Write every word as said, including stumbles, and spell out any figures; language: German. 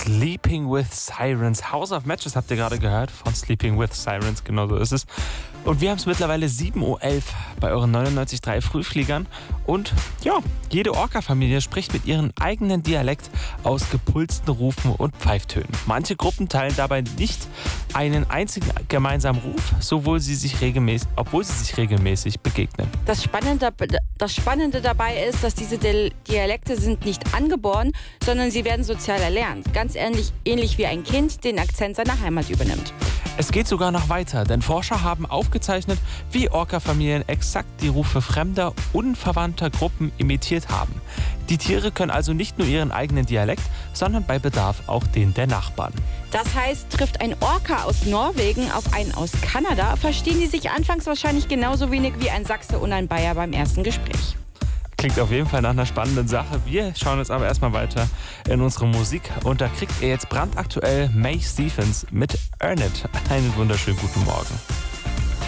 Sleeping with Sirens. House of Matches habt ihr gerade gehört von Sleeping with Sirens, genau so ist es. Und wir haben es mittlerweile sieben Uhr elf bei euren neunundneunzig Komma drei Frühfliegern. Und ja, jede Orca-Familie spricht mit ihrem eigenen Dialekt aus gepulsten Rufen und Pfeiftönen. Manche Gruppen teilen dabei nicht einen einzigen gemeinsamen Ruf, sowohl sie sich regelmäßig, obwohl sie sich regelmäßig begegnen. Das Spannende, das Spannende dabei ist, dass diese Dialekte sind nicht angeboren, sondern sie werden sozial erlernt. Ganz ähnlich, ähnlich wie ein Kind den Akzent seiner Heimat übernimmt. Es geht sogar noch weiter, denn Forscher haben aufgezeichnet, wie Orca-Familien exakt die Rufe fremder, unverwandter Gruppen imitiert haben. Die Tiere können also nicht nur ihren eigenen Dialekt, sondern bei Bedarf auch den der Nachbarn. Das heißt, trifft ein Orca aus Norwegen auf einen aus Kanada, verstehen die sich anfangs wahrscheinlich genauso wenig wie ein Sachse und ein Bayer beim ersten Gespräch. Klingt auf jeden Fall nach einer spannenden Sache. Wir schauen jetzt aber erstmal weiter in unsere Musik. Und da kriegt ihr jetzt brandaktuell May Stephens mit Earn It. Einen wunderschönen guten Morgen.